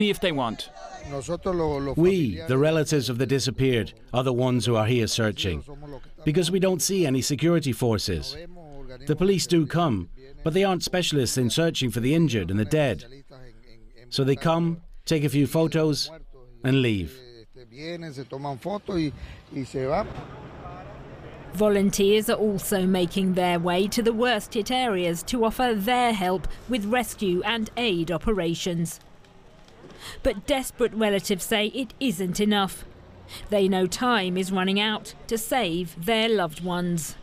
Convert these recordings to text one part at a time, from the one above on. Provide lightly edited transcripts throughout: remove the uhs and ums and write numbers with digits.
if they want. We, the relatives of the disappeared, are the ones who are here searching, because we don't see any security forces. The police do come, but they aren't specialists in searching for the injured and the dead. So they come, take a few photos, and leave. Volunteers are also making their way to the worst-hit areas to offer their help with rescue and aid operations. But desperate relatives say it isn't enough. They know time is running out to save their loved ones.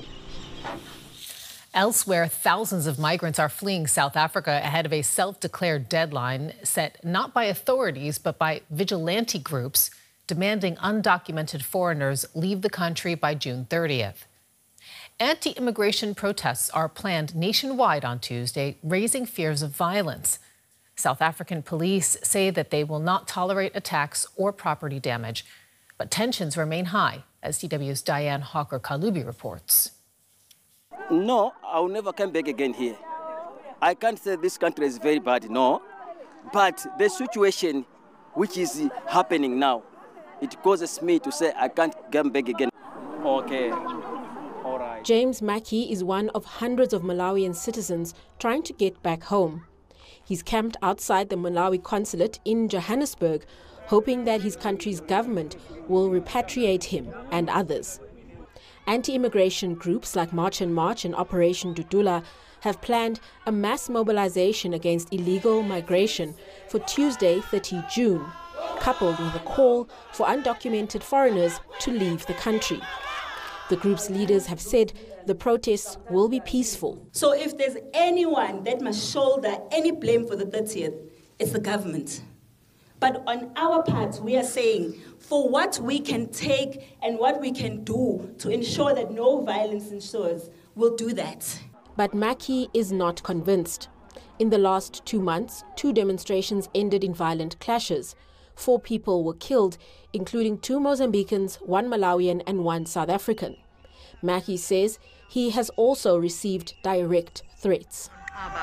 Elsewhere, thousands of migrants are fleeing South Africa ahead of a self-declared deadline set not by authorities but by vigilante groups demanding undocumented foreigners leave the country by June 30th. Anti-immigration protests are planned nationwide on Tuesday, raising fears of violence. South African police say that they will not tolerate attacks or property damage, but tensions remain high, as DW's Diane Hawker-Kalubi reports. No, I'll never come back again here. I can't say this country is very bad, no. But the situation which is happening now, it causes me to say I can't come back again. Okay, all right. James Mackey is one of hundreds of Malawian citizens trying to get back home. He's camped outside the Malawi consulate in Johannesburg, hoping that his country's government will repatriate him and others. Anti-immigration groups like March and March and Operation Dudula have planned a mass mobilization against illegal migration for Tuesday, 30 June, coupled with a call for undocumented foreigners to leave the country. The group's leaders have said the protests will be peaceful. So if there's anyone that must shoulder any blame for the 30th, it's the government. But on our part, we are saying, for what we can take and what we can do to ensure that no violence ensures, we'll do that. But Mackey is not convinced. In the last 2 months, 2 demonstrations ended in violent clashes. 4 people were killed, including 2 Mozambicans, 1 Malawian and 1 South African. Mackey says he has also received direct threats.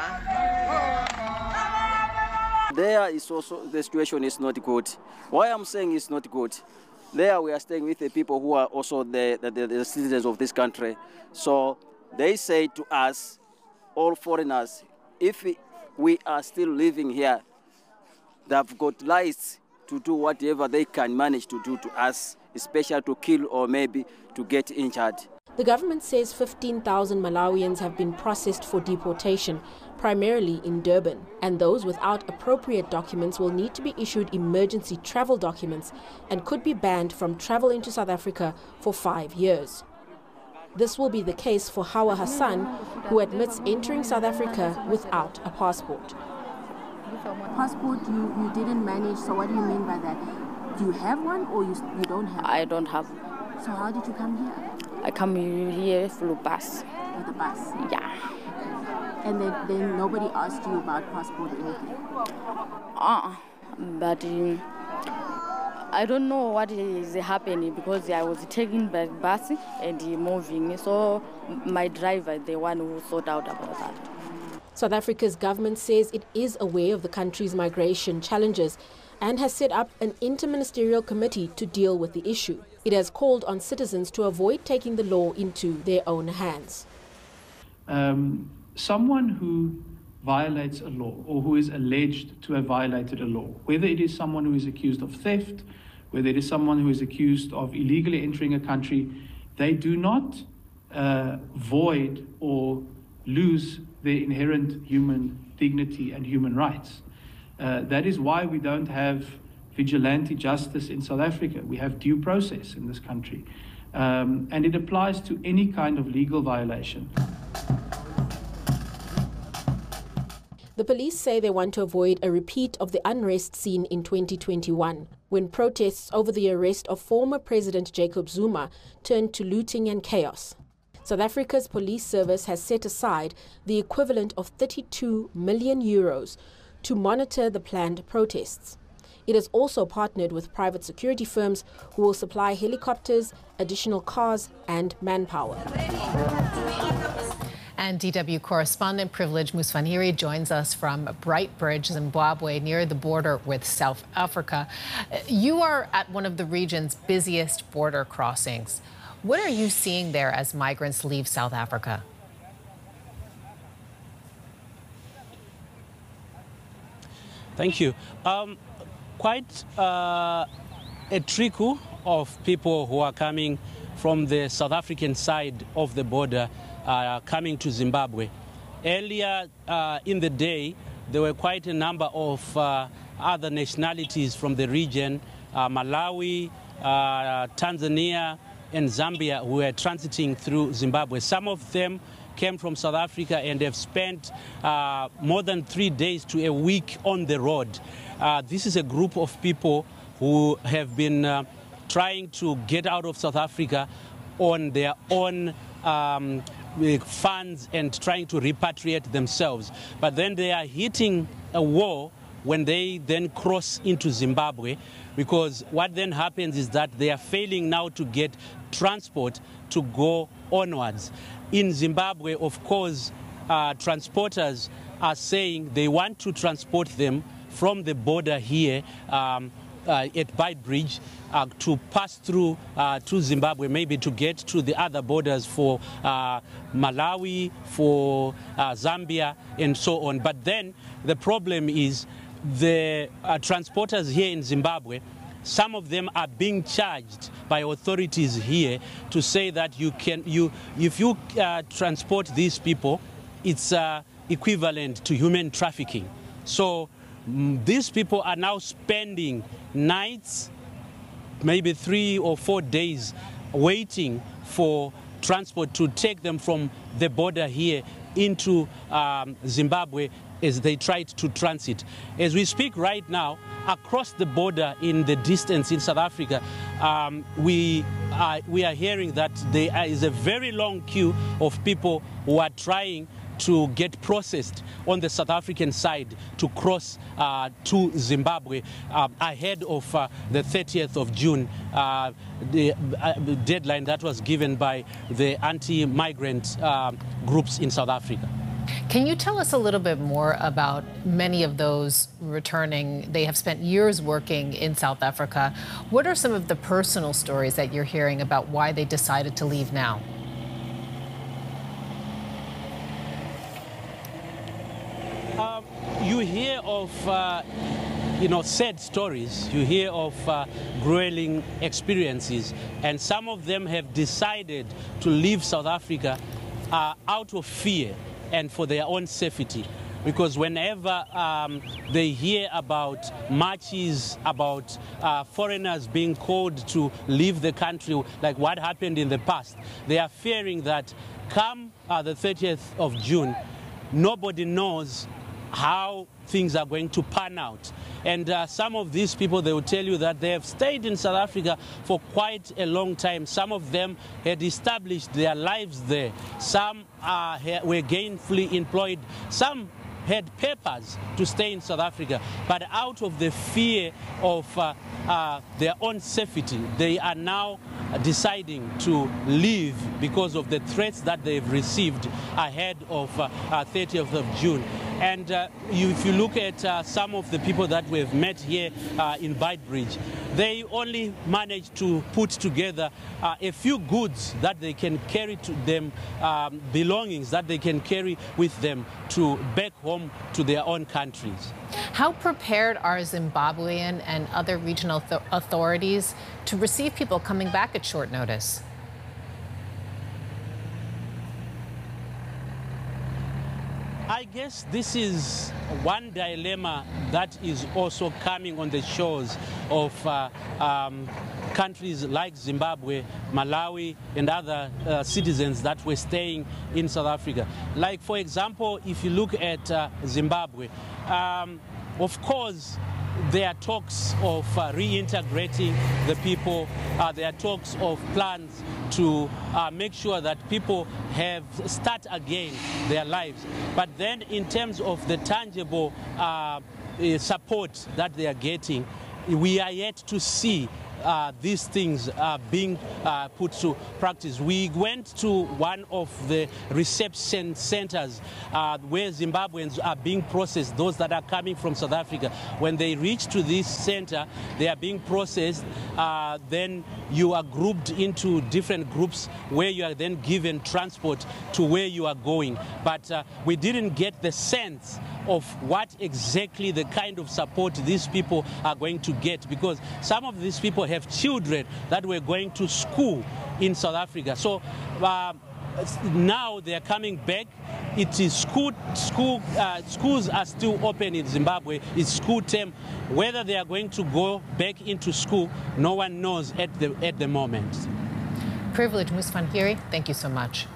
There is also, the situation is not good. Why I'm saying it's not good, there we are staying with the people who are also the citizens of this country. So they say to us, all foreigners, if we are still living here, they've got rights to do whatever they can manage to do to us, especially to kill or maybe to get injured. The government says 15,000 Malawians have been processed for deportation, primarily in Durban, and those without appropriate documents will need to be issued emergency travel documents and could be banned from travel into South Africa for 5 years. This will be the case for Hawa Hassan, who admits entering South Africa without a passport. Passport you didn't manage, so what do you mean by that? Do you have one or you don't have? I don't have. So how did you come here? I come here through bus. With the bus? Yeah. And then nobody asked you about passport or anything? But I don't know what is happening because I was taking the bus and moving. So my driver, the one who thought out about that. South Africa's government says it is aware of the country's migration challenges and has set up an interministerial committee to deal with the issue. It has called on citizens to avoid taking the law into their own hands. Someone who violates a law or who is alleged to have violated a law, whether it is someone who is accused of theft, whether it is someone who is accused of illegally entering a country, they do not void or lose their inherent human dignity and human rights. That is why we don't have vigilante justice in South Africa. We have due process in this country. And it applies to any kind of legal violation. The police say they want to avoid a repeat of the unrest seen in 2021, when protests over the arrest of former President Jacob Zuma turned to looting and chaos. South Africa's police service has set aside the equivalent of 32 million euros to monitor the planned protests. It has also partnered with private security firms who will supply helicopters, additional cars and manpower. And DW correspondent Privilege Musfaniri joins us from Bright Bridge, Zimbabwe, near the border with South Africa. You are at one of the region's busiest border crossings. What are you seeing there as migrants leave South Africa? Thank you. Quite a trickle of people who are coming from the South African side of the border coming to Zimbabwe. Earlier in the day, there were quite a number of other nationalities from the region, Malawi, Tanzania, and Zambia, who were transiting through Zimbabwe. Some of them came from South Africa and have spent more than 3 days to a week on the road. This is a group of people who have been trying to get out of South Africa on their own funds and trying to repatriate themselves. But then they are hitting a wall when they then cross into Zimbabwe, because what then happens is that they are failing now to get transport to go onwards. In Zimbabwe, of course, transporters are saying they want to transport them from the border here at Bright Bridge to pass through to Zimbabwe, maybe to get to the other borders for Malawi, for Zambia, and so on. But then the problem is the transporters here in Zimbabwe, some of them are being charged by authorities here to say that if you transport these people, it's equivalent to human trafficking. So these people are now spending nights, maybe 3 or 4 days, waiting for transport to take them from the border here into Zimbabwe as they tried to transit. As we speak right now, across the border in the distance in South Africa, we are hearing that there is a very long queue of people who are trying to get processed on the South African side to cross to Zimbabwe ahead of the 30th of June, the deadline that was given by the anti-migrant groups in South Africa. Can you tell us a little bit more about many of those returning? They have spent years working in South Africa. What are some of the personal stories that you're hearing about why they decided to leave now? You hear of sad stories, you hear of grueling experiences, and some of them have decided to leave South Africa out of fear and for their own safety. Because whenever they hear about marches, about foreigners being called to leave the country, like what happened in the past, they are fearing that come the 30th of June, nobody knows how things are going to pan out. And some of these people, they will tell you that they have stayed in South Africa for quite a long time. Some of them had established their lives there. Some were gainfully employed. Some had papers to stay in South Africa. But out of the fear of their own safety, they are now deciding to leave because of the threats that they've received ahead of 30th of June. And if you look at some of the people that we've met here in Bright Bridge, they only managed to put together a few goods that they can carry to them, belongings that they can carry with them to back home to their own countries. How prepared are Zimbabwean and other regional authorities to receive people coming back at short notice? I guess this is one dilemma that is also coming on the shores of countries like Zimbabwe, Malawi, and other citizens that were staying in South Africa. Like, for example, if you look at Zimbabwe, of course, there are talks of reintegrating the people. There are talks of plans to make sure that people start again their lives. But then in terms of the tangible support that they are getting, we are yet to see these things are being put to practice. We went to one of the reception centers where Zimbabweans are being processed, those that are coming from South Africa. When they reach to this center, they are being processed. Then you are grouped into different groups where you are then given transport to where you are going. But we didn't get the sense of what exactly the kind of support these people are going to get, because some of these people have children that were going to school in South Africa. So now they are coming back. It is schools are still open in Zimbabwe. It's school term. Whether they are going to go back into school, no one knows at the moment. Privilege Musfangiri, thank you so much.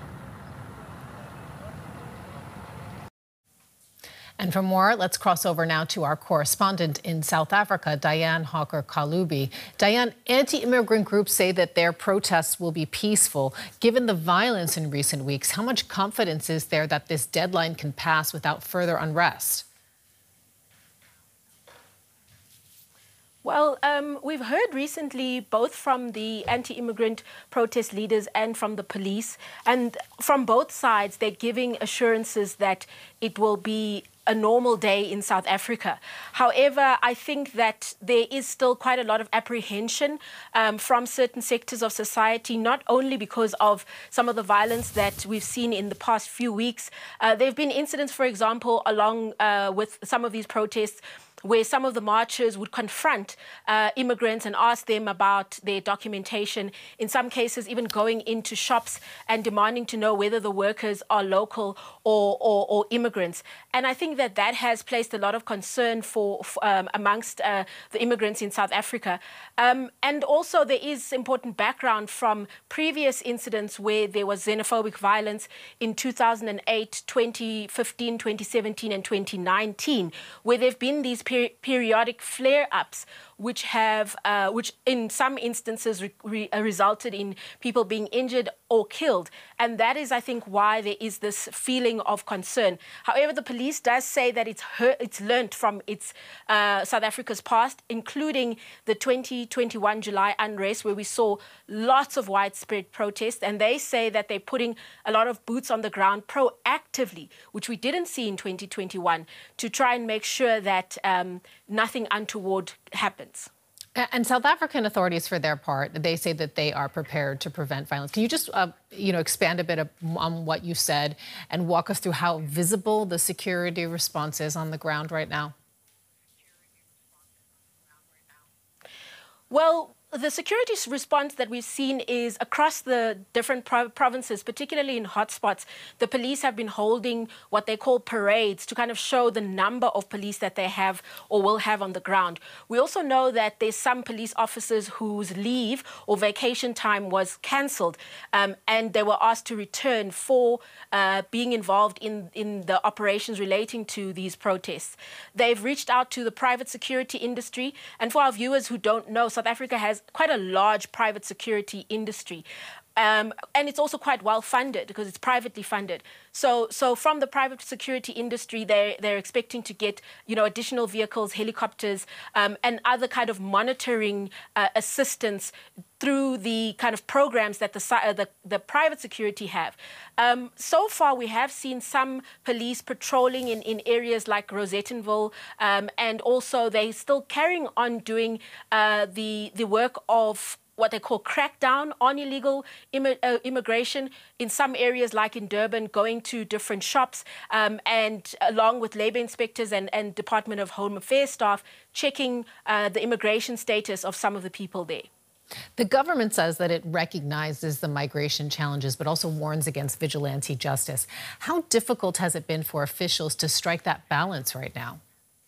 And for more, let's cross over now to our correspondent in South Africa, Diane Hawker-Kalubi. Diane, anti-immigrant groups say that their protests will be peaceful. Given the violence in recent weeks, how much confidence is there that this deadline can pass without further unrest? Well, we've heard recently both from the anti-immigrant protest leaders and from the police, and from both sides, they're giving assurances that it will be a normal day in South Africa. However, I think that there is still quite a lot of apprehension from certain sectors of society, not only because of some of the violence that we've seen in the past few weeks. There have been incidents, for example, along with some of these protests, where some of the marchers would confront immigrants and ask them about their documentation, in some cases even going into shops and demanding to know whether the workers are local or immigrants. And I think that that has placed a lot of concern amongst the immigrants in South Africa. And also there is important background from previous incidents where there was xenophobic violence in 2008, 2015, 2017 and 2019, where there have been these periodic flare-ups which in some instances resulted in people being injured or killed. And that is, I think, why there is this feeling of concern. However, the police does say that it's learned from its South Africa's past, including the 2021 July unrest, where we saw lots of widespread protests. And they say that they're putting a lot of boots on the ground proactively, which we didn't see in 2021, to try and make sure that nothing untoward happens. And South African authorities, for their part, they say that they are prepared to prevent violence. Can you just, expand a bit on what you said and walk us through how visible the security response is on the ground right now? Well, the security response that we've seen is across the different provinces, particularly in hotspots. The police have been holding what they call parades to kind of show the number of police that they have or will have on the ground. We also know that there's some police officers whose leave or vacation time was cancelled, and they were asked to return for being involved in the operations relating to these protests. They've reached out to the private security industry. And for our viewers who don't know, South Africa has quite a large private security industry. And it's also quite well funded because it's privately funded. So from the private security industry, they're expecting to get, additional vehicles, helicopters, and other kind of monitoring assistance through the kind of programs that the private security have. So far, we have seen some police patrolling in areas like Rosettenville, and also they're still carrying on doing the work of what they call crackdown on illegal immigration in some areas, like in Durban, going to different shops, and along with labour inspectors and Department of Home Affairs staff, checking the immigration status of some of the people there. The government says that it recognizes the migration challenges, but also warns against vigilante justice. How difficult has it been for officials to strike that balance right now?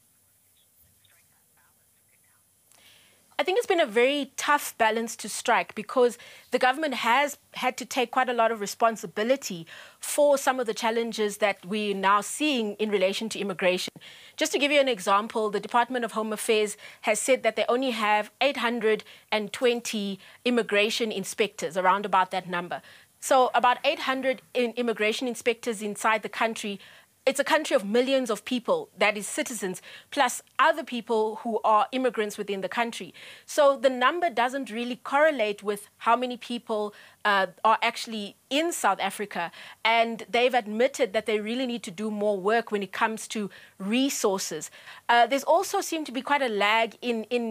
I think it's been a very tough balance to strike because the government has had to take quite a lot of responsibility for some of the challenges that we're now seeing in relation to immigration. Just to give you an example, the Department of Home Affairs has said that they only have 820 immigration inspectors, around about that number. So about 800 immigration inspectors inside the country it's a country of millions of people, that is citizens, plus other people who are immigrants within the country. So the number doesn't really correlate with how many people are actually in South Africa. And they've admitted that they really need to do more work when it comes to resources. There's also seemed to be quite a lag in